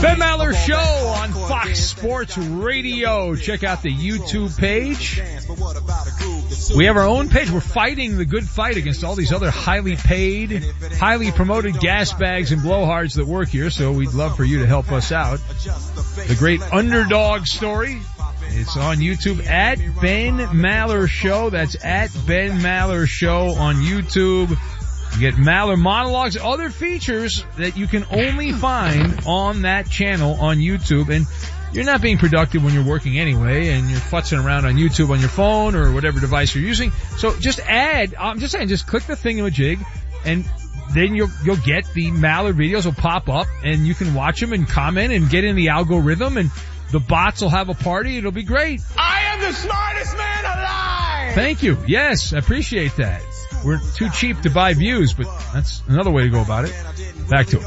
Ben Maller Show on Fox Sports Radio. Check out the YouTube page. We have our own page. We're fighting the good fight against all these other highly paid, highly promoted gas bags and blowhards that work here, so we'd love for you to help us out. The great underdog story. It's on YouTube at Ben Maller Show. That's at Ben Maller Show on YouTube. You get Maller monologues, other features that you can only find on that channel on YouTube. And you're not being productive when you're working anyway, and you're futzing around on YouTube on your phone or whatever device you're using. So just I'm just saying, just click the thingamajig, and then you'll get the Maller videos will pop up, and you can watch them and comment and get in the algorithm, and the bots will have a party. It'll be great. I am the smartest man alive! Thank you. Yes, I appreciate that. We're too cheap to buy views, but that's another way to go about it. Back to it.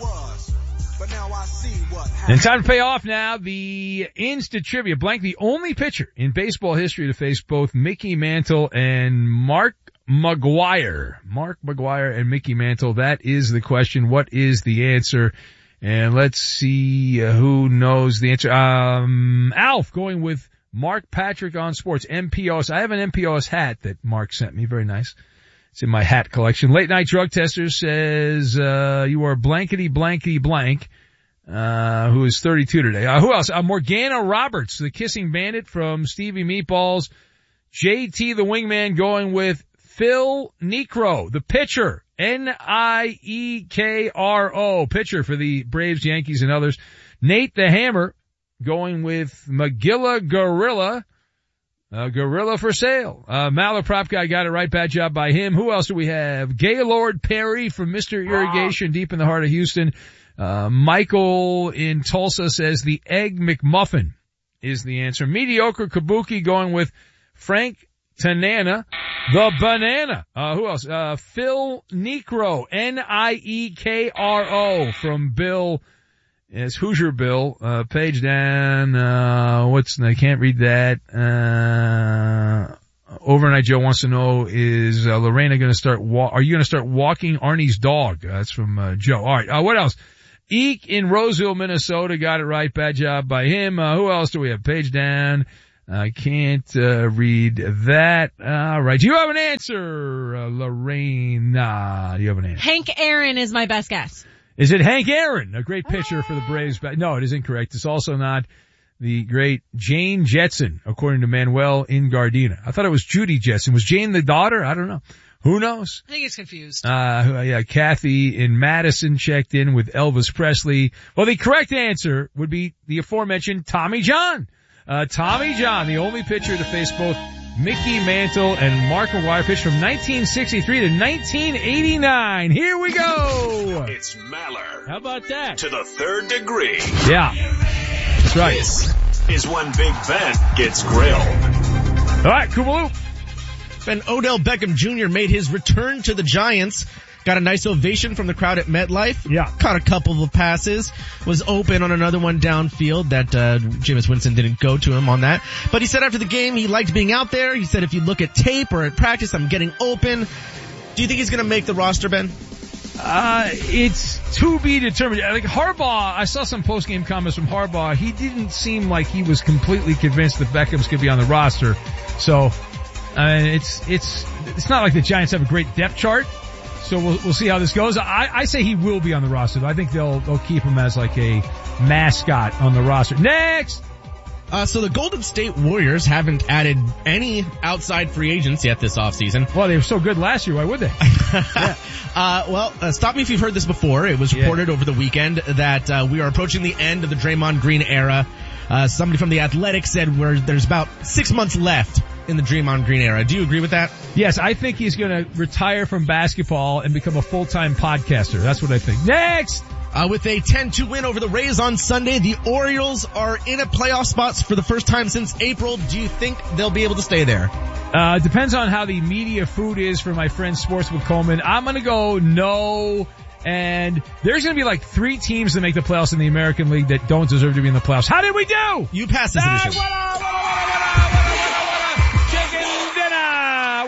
And time to pay off now. The Insta Trivia. Blank, the only pitcher in baseball history to face both Mickey Mantle and Mark McGwire. Mark McGwire and Mickey Mantle. That is the question. What is the answer? And let's see who knows the answer. Alf going with Mark Patrick on sports. MPOS. I have an MPOS hat that Mark sent me. Very nice. It's in my hat collection. Late Night Drug Tester says, you are blankety blankety blank, who is 32 today. Who else? Morgana Roberts, the Kissing Bandit from Stevie Meatballs. JT the Wingman going with Phil Niekro, the pitcher. Niekro, pitcher for the Braves, Yankees, and others. Nate the Hammer going with Magilla Gorilla. Gorilla for sale. Maller Prop Guy got it right. Bad job by him. Who else do we have? Gaylord Perry from Mr. Irrigation deep in the heart of Houston. Michael in Tulsa says the Egg McMuffin is the answer. Mediocre Kabuki going with Frank Tanana, the Banana. Who else? Phil Niekro, Niekro from Bill. It's Hoosier Bill. Page down. I can't read that. Overnight Joe wants to know, is Lorena going to start are you going to start walking Arnie's dog? That's from Joe. All right. What else? Eek in Roseville, Minnesota got it right. Bad job by him. Who else do we have? Page down. I can't read that. All right. Do you have an answer, Lorena? Do you have an answer? Hank Aaron is my best guess. Is it Hank Aaron, a great pitcher for the Braves? No, it is incorrect. It's also not the great Jane Jetson, according to Manuel in Gardena. I thought it was Judy Jetson. Was Jane the daughter? I don't know. Who knows? I think it's confused. Kathy in Madison checked in with Elvis Presley. Well, the correct answer would be the aforementioned Tommy John. Tommy John, the only pitcher to face both Mickey Mantle and Mark McGwire, pitched from 1963 to 1989. Here we go. It's Maller. How about that? To the third degree. Yeah. That's right. This is when Big Ben gets grilled. All right, Koopaloop. Ben, Odell Beckham Jr. made his return to the Giants. Got a nice ovation from the crowd at MetLife. Yeah. Caught a couple of passes. Was open on another one downfield that Jameis Winston didn't go to him on that. But he said after the game he liked being out there. He said if you look at tape or at practice, I'm getting open. Do you think he's going to make the roster, Ben? It's to be determined. Like Harbaugh, I saw some post-game comments from Harbaugh. He didn't seem like he was completely convinced that Beckham's could be on the roster. So, it's not like the Giants have a great depth chart. So we'll see how this goes. I say he will be on the roster. I think they'll keep him as like a mascot on the roster. Next! So the Golden State Warriors haven't added any outside free agents yet this offseason. Well, they were so good last year. Why would they? Yeah. Stop me if you've heard this before. It was reported over the weekend that we are approaching the end of the Draymond Green era. Somebody from The Athletic said there's about 6 months left in the Draymond Green era. Do you agree with that? Yes, I think he's going to retire from basketball and become a full-time podcaster. That's what I think. Next! With a 10-2 win over the Rays on Sunday, the Orioles are in a playoff spot for the first time since April. Do you think they'll be able to stay there? Depends on how the media food is for my friend Sportsbook Coleman. I'm going to go no. And there's going to be like 3 teams that make the playoffs in the American League that don't deserve to be in the playoffs. How did we do? You passed this edition. Chicken dinner.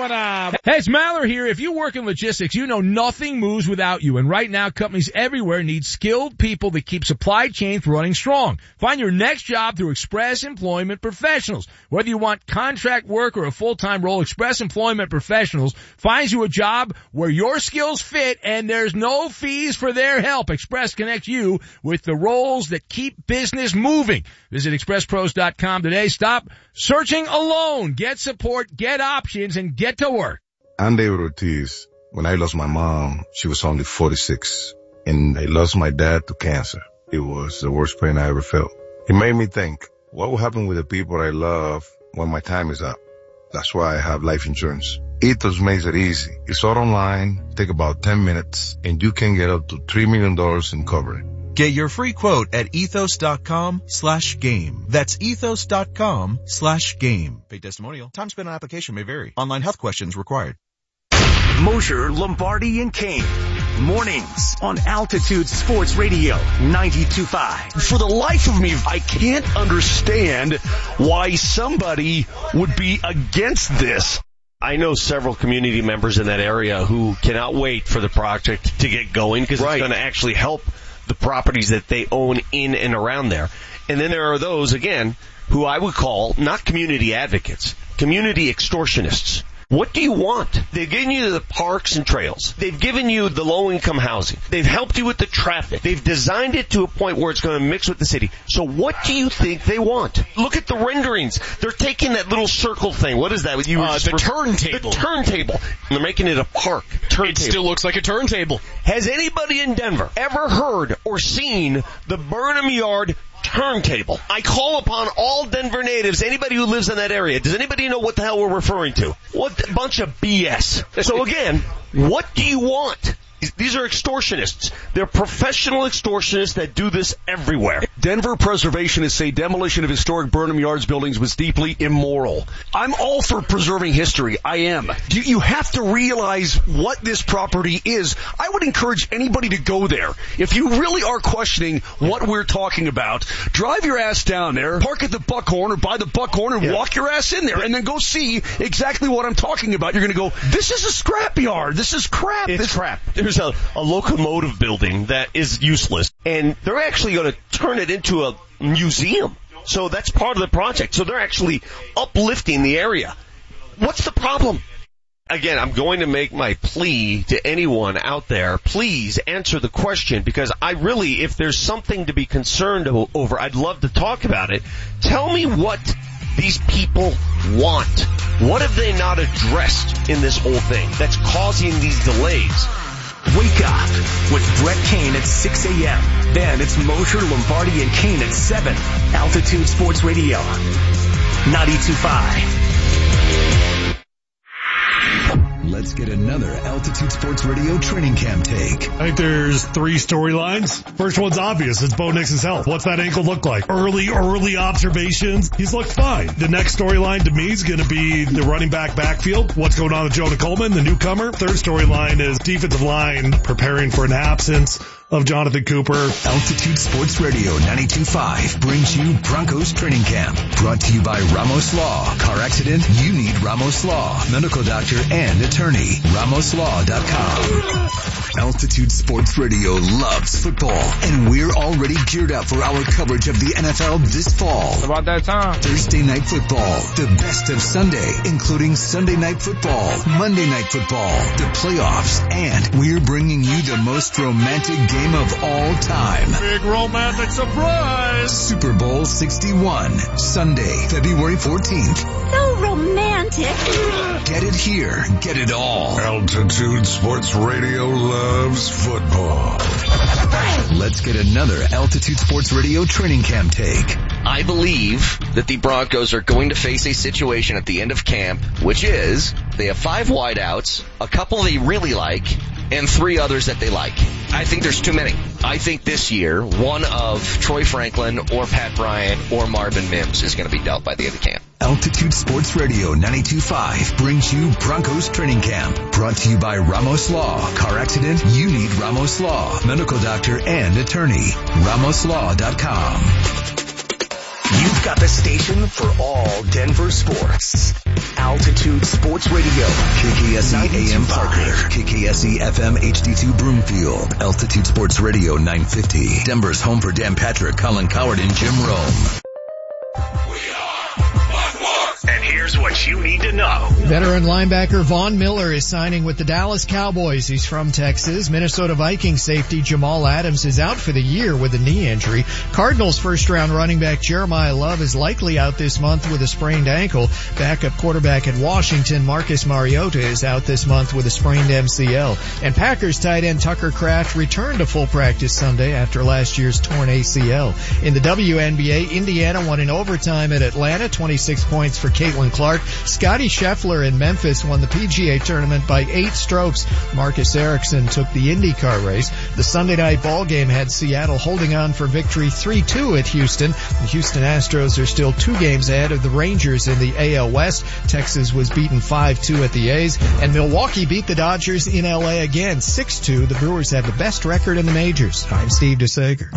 what up? Hey, it's Maller here. If you work in logistics, you know nothing moves without you. And right now, companies everywhere need skilled people that keep supply chains running strong. Find your next job through Express Employment Professionals. Whether you want contract work or a full-time role, Express Employment Professionals finds you a job where your skills fit and there's no fees for their help. Express connects you with the roles that keep business moving. Visit expresspros.com today. Stop searching alone. Get support, get options, and get to work. I'm David Ortiz. When I lost my mom, she was only 46. And I lost my dad to cancer. It was the worst pain I ever felt. It made me think, what will happen with the people I love when my time is up? That's why I have life insurance. Ethos makes it easy. It's all online, take about 10 minutes, and you can get up to $3 million in coverage. Get your free quote at ethos.com/game. That's ethos.com/game. Paid testimonial. Time spent on application may vary. Online health questions required. Mosher, Lombardi, and Kane. Mornings on Altitude Sports Radio 92.5. For the life of me, I can't understand why somebody would be against this. I know several community members in that area who cannot wait for the project to get going because it's going to actually help the properties that they own in and around there. And then there are those, again, who I would call not community advocates, community extortionists. What do you want? They've given you the parks and trails. They've given you the low-income housing. They've helped you with the traffic. They've designed it to a point where it's going to mix with the city. So what do you think they want? Look at the renderings. They're taking that little circle thing. What is that? The turntable. The turntable. And they're making it a park. Turntable. It still looks like a turntable. Has anybody in Denver ever heard or seen the Burnham Yard turntable? I call upon all Denver natives, anybody who lives in that area. Does anybody know what the hell we're referring to? What a bunch of BS. So again, what do you want? These are extortionists. They're professional extortionists that do this everywhere. Denver preservationists say demolition of historic Burnham Yards buildings was deeply immoral. I'm all for preserving history. I am. You have to realize what this property is. I would encourage anybody to go there. If you really are questioning what we're talking about, drive your ass down there, park at the Buckhorn or by the Buckhorn and walk your ass in there and then go see exactly what I'm talking about. You're going to go, this is a scrapyard. This is crap. It's crap. There's a locomotive building that is useless, and they're actually going to turn it into a museum. So that's part of the project. So they're actually uplifting the area. What's the problem? Again, I'm going to make my plea to anyone out there. Please answer the question, because I really, if there's something to be concerned over, I'd love to talk about it. Tell me what these people want. What have they not addressed in this whole thing that's causing these delays? Wake up with Brett Kane at 6 a.m. Then it's Mosher, Lombardi, and Kane at 7. Altitude Sports Radio 92.5. Let's get another Altitude Sports Radio training camp take. I think there's 3 storylines. First one's obvious. It's Bo Nixon's health. What's that ankle look like? Early observations. He's looked fine. The next storyline to me is going to be the running back backfield. What's going on with Jonah Coleman, the newcomer? Third storyline is defensive line preparing for an absence of Jonathan Cooper. Altitude Sports Radio 92.5 brings you Broncos Training Camp. Brought to you by Ramos Law. Car accident? You need Ramos Law. Medical doctor and attorney. RamosLaw.com. Altitude Sports Radio loves football, and we're already geared up for our coverage of the NFL this fall. It's about that time. Thursday Night Football, the best of Sunday, including Sunday Night Football, Monday Night Football, the playoffs, and we're bringing you the most romantic game of all time. Big romantic surprise. Super Bowl 61, Sunday, February 14th. So romantic. Get it here. Get it all. Altitude Sports Radio loves football. Let's get another Altitude Sports Radio training camp take. I believe that the Broncos are going to face a situation at the end of camp, which is they have 5 wideouts, a couple they really like, and 3 others that they like. I think there's too many. I think this year, one of Troy Franklin or Pat Bryant or Marvin Mims is going to be dealt by the end of camp. Altitude Sports Radio 92.5 brings you Broncos Training Camp. Brought to you by Ramos Law. Car accident? You need Ramos Law. Medical doctor and attorney. RamosLaw.com. You've got the station for all Denver sports. Altitude Sports Radio. KKSE AM Parker. KKSE FM HD2 Broomfield. Altitude Sports Radio 950. Denver's home for Dan Patrick, Colin Coward, and Jim Rome. And here's what you need to know. Veteran linebacker Von Miller is signing with the Dallas Cowboys. He's from Texas. Minnesota Vikings safety Jamal Adams is out for the year with a knee injury. Cardinals first-round running back Jeremiah Love is likely out this month with a sprained ankle. Backup quarterback at Washington Marcus Mariota is out this month with a sprained MCL. And Packers tight end Tucker Kraft returned to full practice Sunday after last year's torn ACL. In the WNBA, Indiana won in overtime at Atlanta, 26 points for Caitlin Clark. Scottie Scheffler in Memphis won the PGA tournament by 8 strokes. Marcus Ericsson took the IndyCar race. The Sunday night ball game had Seattle holding on for victory 3-2 at Houston. The Houston Astros are still 2 games ahead of the Rangers in the AL West. Texas was beaten 5-2 at the A's. And Milwaukee beat the Dodgers in LA again 6-2. The Brewers have the best record in the majors. I'm Steve DeSager.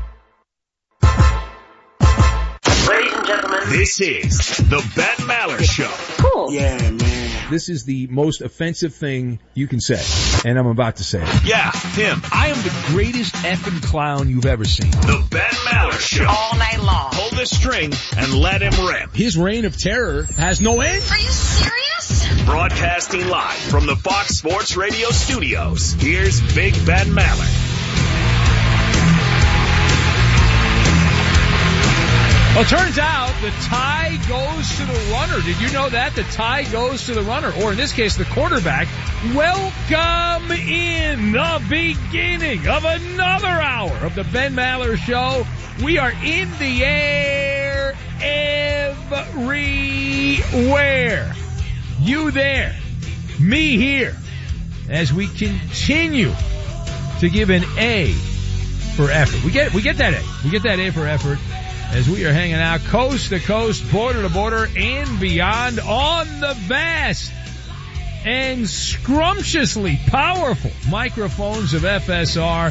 This is the Ben Maller Show. Cool. Yeah, man. This is the most offensive thing you can say, and I'm about to say it. Yeah, him. I am the greatest effing clown you've ever seen. The Ben Maller Show. All night long. Pull the string and let him rip. His reign of terror has no end. Are you serious? Broadcasting live from the Fox Sports Radio studios, here's Big Ben Maller. Well, it turns out the tie goes to the runner. Did you know that? The tie goes to the runner, or in this case, the quarterback. Welcome in the beginning of another hour of the Ben Maller Show. We are in the air everywhere. You there, me here, as we continue to give an A for effort. We get that A. We get that A for effort. As we are hanging out coast to coast, border to border, and beyond on the vast and scrumptiously powerful microphones of FSR,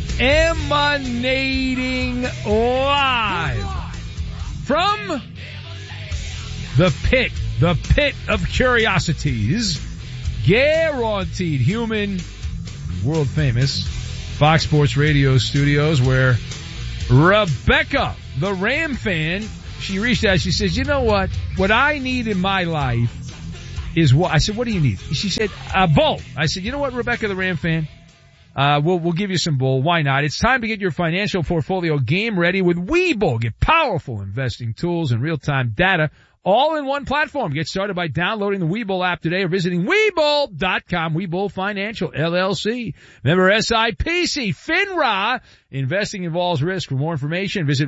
emanating live from the pit of curiosities, guaranteed human, world famous Fox Sports Radio studios, where Rebecca, the Ram fan, she reached out. She says, you know what? What I need in my life is what? I said, what do you need? She said, a bull. I said, you know what, Rebecca, the Ram fan? We'll give you some bull. Why not? It's time to get your financial portfolio game ready with Webull. Get powerful investing tools and real-time data all in one platform. Get started by downloading the Webull app today or visiting Webull.com. Webull Financial, LLC. Member SIPC. FINRA. Investing involves risk. For more information, visit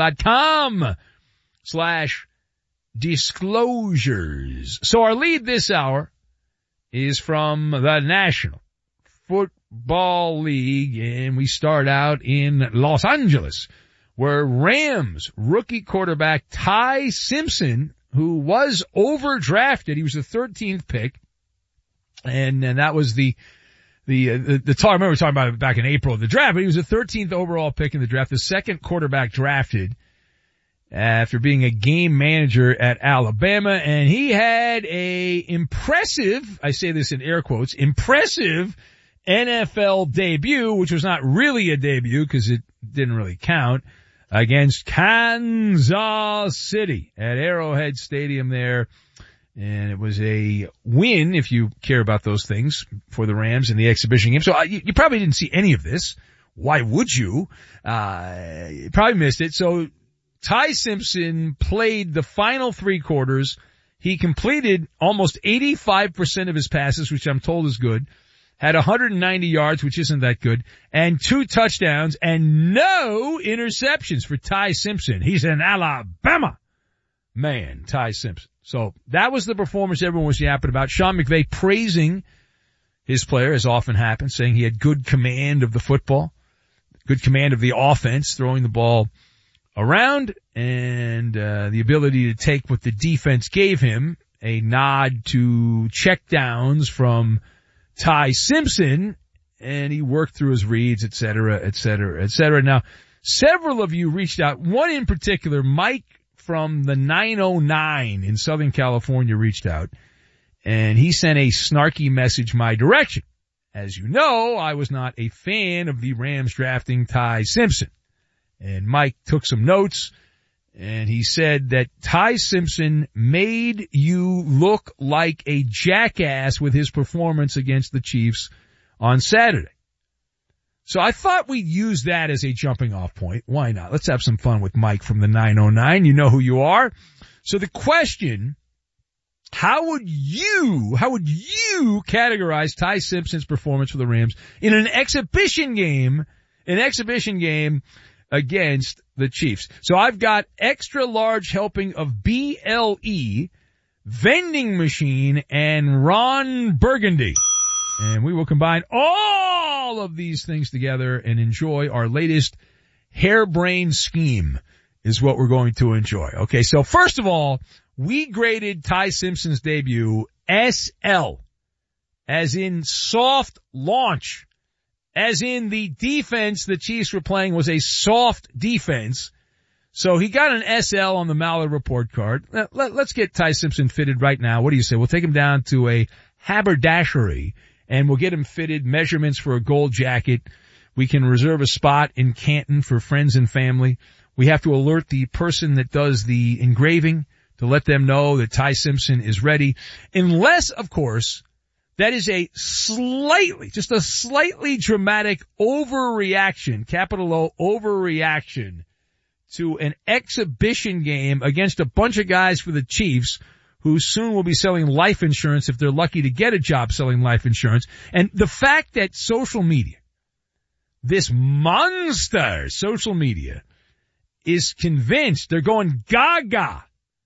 Webull.com/disclosures. So our lead this hour is from the National Football League, and we start out in Los Angeles, where Rams rookie quarterback Ty Simpson, who was overdrafted, he was the 13th pick, and that was the talk. I remember we were talking about it back in April of the draft, but he was the 13th overall pick in the draft, the second quarterback drafted after being a game manager at Alabama, and he had a impressive, I say this in air quotes, impressive NFL debut, which was not really a debut because it didn't really count, against Kansas City at Arrowhead Stadium there. And it was a win, if you care about those things, for the Rams in the exhibition game. So you probably didn't see any of this. Why would you? You probably missed it. So Ty Simpson played the final 3 quarters. He completed almost 85% of his passes, which I'm told is good. Had 190 yards, which isn't that good, and 2 touchdowns and no interceptions for Ty Simpson. He's an Alabama man, Ty Simpson. So that was the performance everyone was yapping about. Sean McVay praising his player, as often happens, saying he had good command of the football, good command of the offense, throwing the ball around, and the ability to take what the defense gave him, a nod to check downs from Ty Simpson, and he worked through his reads, et cetera. Now, several of you reached out. One in particular, Mike from the 909 in Southern California reached out, and he sent a snarky message my direction. As you know, I was not a fan of the Rams drafting Ty Simpson. And Mike took some notes, and he said that Ty Simpson made you look like a jackass with his performance against the Chiefs on Saturday. So I thought we'd use that as a jumping off point. Why not? Let's have some fun with Mike from the 909. You know who you are. So the question, how would you categorize Ty Simpson's performance for the Rams in an exhibition game against the Chiefs? So I've got extra large helping of BLE, vending machine, and Ron Burgundy. And we will combine all of these things together and enjoy our latest harebrained scheme is what we're going to enjoy. Okay, so first of all, we graded Ty Simpson's debut SL, as in soft launch, as in the defense the Chiefs were playing was a soft defense. So he got an SL on the Mallard report card. Let's get Ty Simpson fitted right now. What do you say? We'll take him down to a haberdashery and we'll get him fitted, measurements for a gold jacket. We can reserve a spot in Canton for friends and family. We have to alert the person that does the engraving to let them know that Ty Simpson is ready. Unless, of course, that is a slightly dramatic overreaction, capital O, overreaction to an exhibition game against a bunch of guys for the Chiefs who soon will be selling life insurance if they're lucky to get a job selling life insurance. And the fact that social media, this monster social media, is convinced, they're going gaga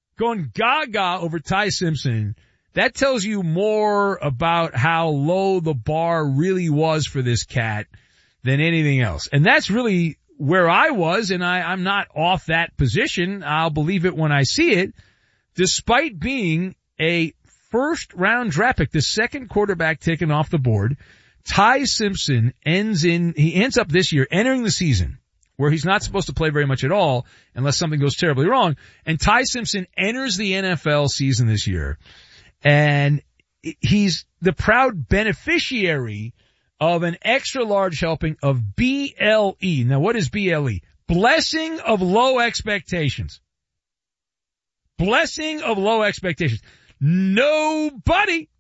over Ty Simpson, that tells you more about how low the bar really was for this cat than anything else. And that's really where I was, and I'm not off that position. I'll believe it when I see it. Despite being a first-round draft pick, the second quarterback taken off the board, Ty Simpson ends up this year entering the season where he's not supposed to play very much at all unless something goes terribly wrong. And Ty Simpson enters the NFL season this year, and he's the proud beneficiary of an extra large helping of BLE. Now, what is BLE? Blessing of low expectations. Blessing of low expectations. Nobody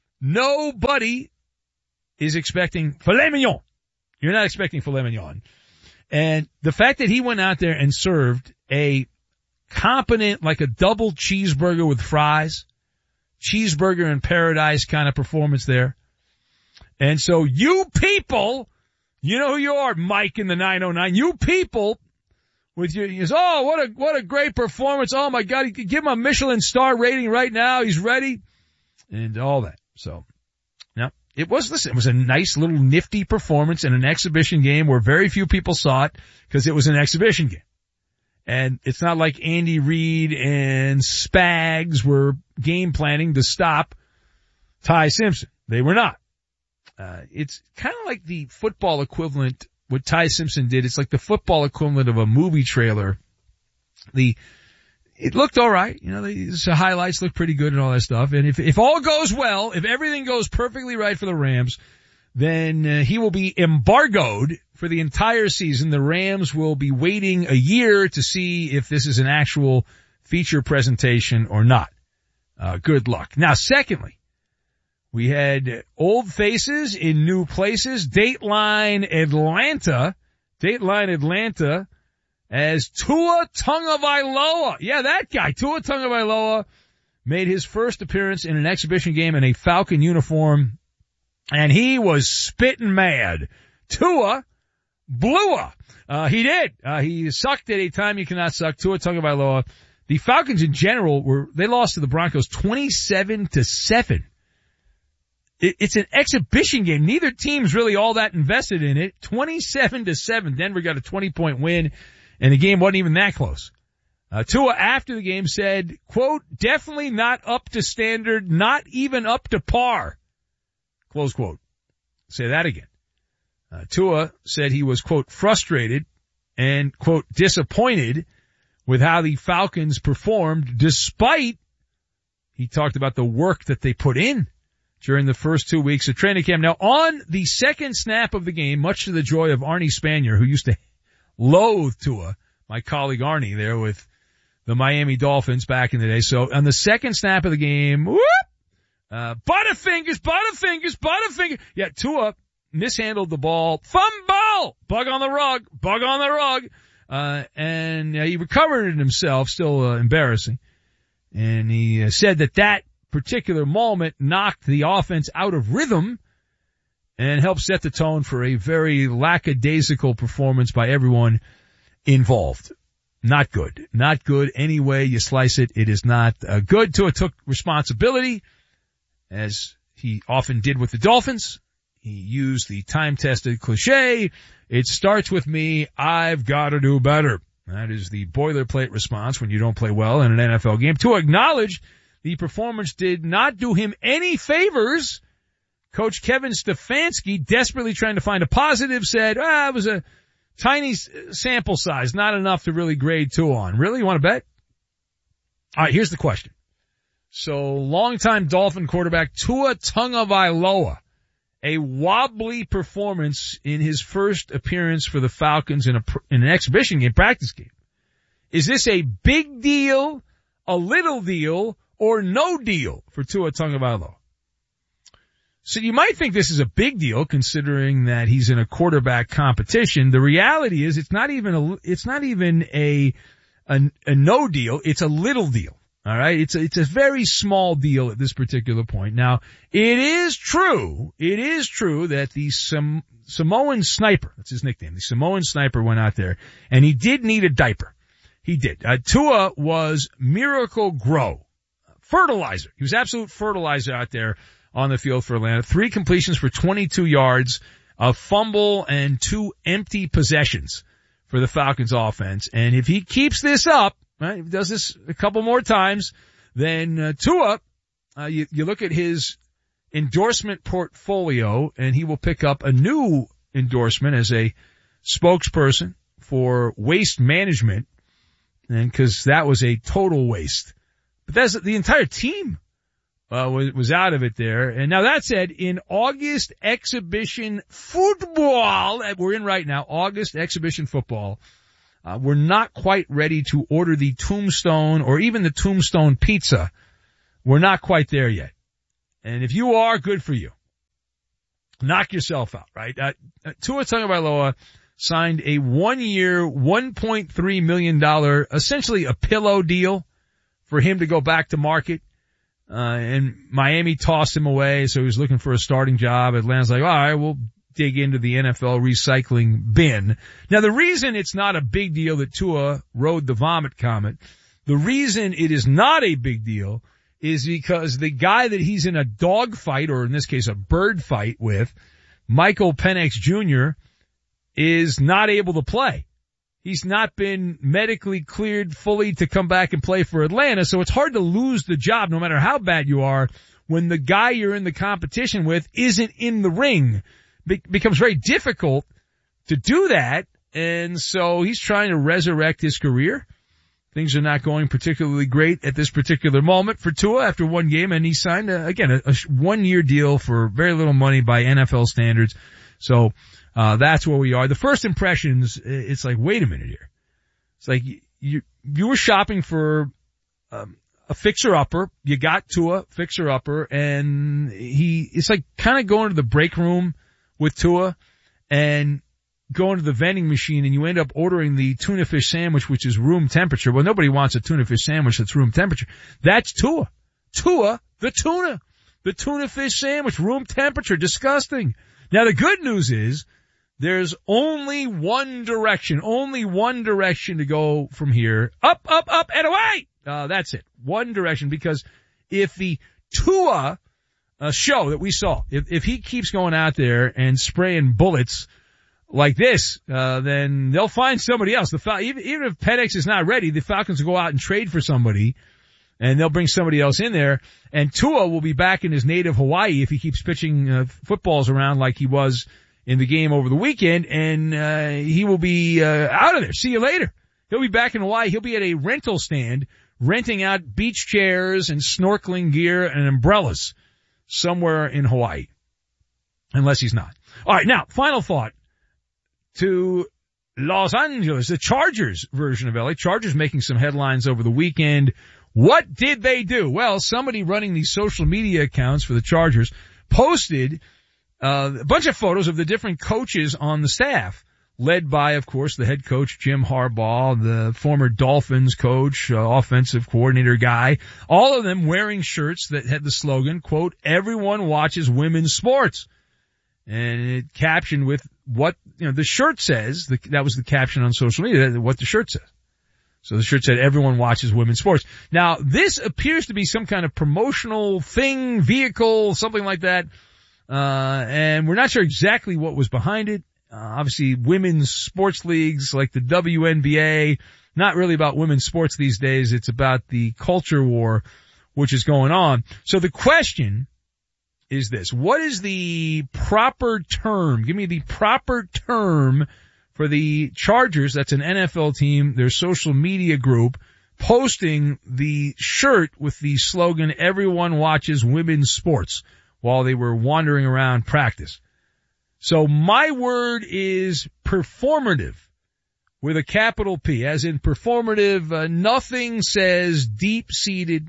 is expecting filet mignon. You're not expecting filet mignon. And the fact that he went out there and served a competent, like a double cheeseburger with fries, cheeseburger in paradise kind of performance there. And so you people, you know who you are, Mike in the 909, you people with your, what a great performance. Oh my God, give him a Michelin star rating right now. He's ready and all that. So now it was a nice little nifty performance in an exhibition game where very few people saw it because it was an exhibition game. And it's not like Andy Reid and Spags were game planning to stop Ty Simpson. They were not. It's kind of like the football equivalent. What Ty Simpson did, it's like the football equivalent of a movie trailer. It looked alright, the highlights look pretty good and all that stuff. And if all goes well, if everything goes perfectly right for the Rams, then he will be embargoed for the entire season. The Rams will be waiting a year to see if this is an actual feature presentation or not. Good luck. Now, secondly, we had old faces in new places. Dateline Atlanta as Tua Tagovailoa. Yeah, that guy, Tua Tagovailoa, made his first appearance in an exhibition game in a Falcon uniform, and he was spitting mad. Tua blew up. He did. He sucked at a time you cannot suck. Tua Tagovailoa. The Falcons in general they lost to the Broncos 27-7. It's an exhibition game. Neither team's really all that invested in it. 27-7. Denver got a 20-point win, and the game wasn't even that close. Tua, after the game, said, quote, definitely not up to standard, not even up to par. Close quote. Say that again. Tua said he was, quote, frustrated and, quote, disappointed with how the Falcons performed despite, he talked about the work that they put in during the first 2 weeks of training camp. Now, on the second snap of the game, much to the joy of Arnie Spanier, who used to loathe Tua, my colleague Arnie there with the Miami Dolphins back in the day. So on the second snap of the game, whoop, Butterfingers. Yeah, Tua mishandled the ball. Fumble! Bug on the rug. And he recovered it himself, still embarrassing. And he said that particular moment knocked the offense out of rhythm and helped set the tone for a very lackadaisical performance by everyone involved. Not good. Not good any way you slice it. It is not good. Tua took responsibility, as he often did with the Dolphins. He used the time-tested cliche, it starts with me, I've got to do better. That is the boilerplate response when you don't play well in an NFL game. Tua acknowledged the performance did not do him any favors. Coach Kevin Stefanski, desperately trying to find a positive, said, it was a tiny sample size, not enough to really grade Tua on. Really? You want to bet? All right, here's the question. So, longtime Dolphin quarterback Tua Tagovailoa, a wobbly performance in his first appearance for the Falcons in an exhibition game, practice game. Is this a big deal, a little deal, or no deal for Tua Tagovailoa? So you might think this is a big deal considering that he's in a quarterback competition. The reality is it's not even a no deal, it's a little deal. All right, it's a very small deal at this particular point. Now, it is true that the Samoan Sniper, that's his nickname, the Samoan Sniper went out there and he did need a diaper. He did. Tua was Miracle Grow. Fertilizer. He was absolute fertilizer out there on the field for Atlanta. 3 completions for 22 yards, a fumble, and 2 empty possessions for the Falcons offense. And if he keeps this up, right, if he does this a couple more times, then Tua, you look at his endorsement portfolio, and he will pick up a new endorsement as a spokesperson for waste management, and because that was a total waste. But that's the entire team was out of it there. And now that said, in August exhibition football that we're in right now, August exhibition football, we're not quite ready to order the Tombstone or even the Tombstone pizza. We're not quite there yet. And if you are, good for you. Knock yourself out, right? Tua Tagovailoa signed a 1-year, $1.3 million, essentially a pillow deal for him to go back to market. And Miami tossed him away, so he was looking for a starting job. Atlanta's like, all right, we'll dig into the NFL recycling bin. Now, the reason it's not a big deal that Tua rode the vomit comet, the reason it is not a big deal is because the guy that he's in a dog fight, or in this case a bird fight with, Michael Penix Jr., is not able to play. He's not been medically cleared fully to come back and play for Atlanta, so it's hard to lose the job no matter how bad you are when the guy you're in the competition with isn't in the ring. Becomes very difficult to do that, and so he's trying to resurrect his career. Things are not going particularly great at this particular moment for Tua after one game, and he signed, a 1-year deal for very little money by NFL standards. So that's where we are. The first impressions, it's like, wait a minute here. It's like you were shopping for a fixer-upper. You got Tua, fixer-upper, and it's like kind of going to the break room with Tua and going to the vending machine, and you end up ordering the tuna fish sandwich, which is room temperature. Well, nobody wants a tuna fish sandwich that's room temperature. That's Tua. Tua, the tuna fish sandwich, room temperature, disgusting. Now, the good news is there's only one direction to go from here. Up, and away! That's it. One direction, because if the Tua show that we saw, if he keeps going out there and spraying bullets like this, then they'll find somebody else. Even if Penix is not ready, the Falcons will go out and trade for somebody, and they'll bring somebody else in there. And Tua will be back in his native Hawaii if he keeps pitching footballs around like he was in the game over the weekend, and he will be out of there. See you later. He'll be back in Hawaii. He'll be at a rental stand renting out beach chairs and snorkeling gear and umbrellas somewhere in Hawaii. Unless he's not. All right, now, final thought to Los Angeles, the Chargers version of LA. Chargers making some headlines over the weekend. What did they do? Well, somebody running these social media accounts for the Chargers posted a bunch of photos of the different coaches on the staff, led by, of course, the head coach, Jim Harbaugh, the former Dolphins coach, offensive coordinator guy, all of them wearing shirts that had the slogan, quote, "Everyone watches women's sports." And it captioned with what, the shirt says. That was the caption on social media, what the shirt says. So the shirt said, "Everyone watches women's sports." Now, this appears to be some kind of promotional thing, vehicle, something like that. And we're not sure exactly what was behind it. Obviously, women's sports leagues like the WNBA, not really about women's sports these days. It's about the culture war, which is going on. So the question is this: what is the proper term? Give me the proper term for the Chargers. That's an NFL team, their social media group, posting the shirt with the slogan, "Everyone watches women's sports," while they were wandering around practice. So my word is performative with a capital P, as in performative. Nothing says deep-seated,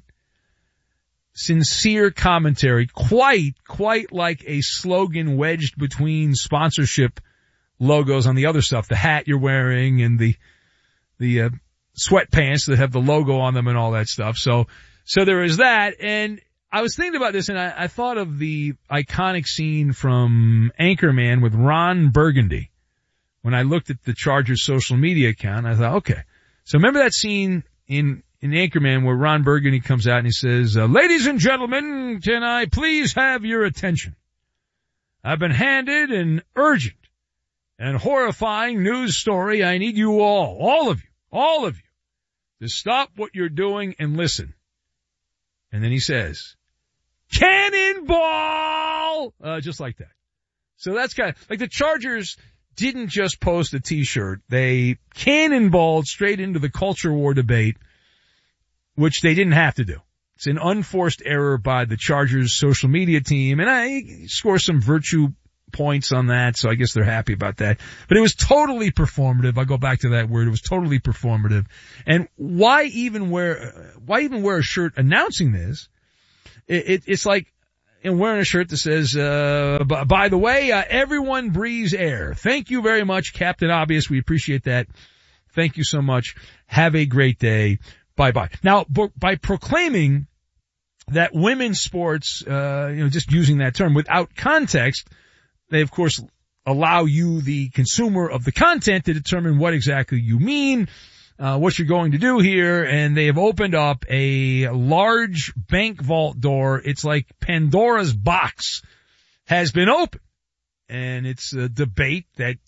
sincere commentary quite like a slogan wedged between sponsorship logos on the other stuff, the hat you're wearing and the sweatpants that have the logo on them and all that stuff. So there is that. And I was thinking about this, and I thought of the iconic scene from Anchorman with Ron Burgundy. When I looked at the Chargers social media account, I thought, okay. So remember that scene in Anchorman where Ron Burgundy comes out and he says, "Ladies and gentlemen, can I please have your attention? I've been handed an urgent and horrifying news story. I need you all of you, to stop what you're doing and listen." And then he says, "Cannonball!" Just like that. So that's kind of like the Chargers didn't just post a t-shirt. They cannonballed straight into the culture war debate, which they didn't have to do. It's an unforced error by the Chargers social media team, and I score some virtue points on that, so I guess they're happy about that. But it was totally performative. I go back to that word. It was totally performative. And why even wear a shirt announcing this? It's like wearing a shirt that says, by the way, everyone breathes air. Thank you very much, Captain Obvious. We appreciate that. Thank you so much. Have a great day. Bye-bye. Now, by proclaiming that women's sports, just using that term without context, they, of course, allow you, the consumer of the content, to determine what exactly you mean, what you're going to do here, and they have opened up a large bank vault door. It's like Pandora's box has been opened, and it's a debate that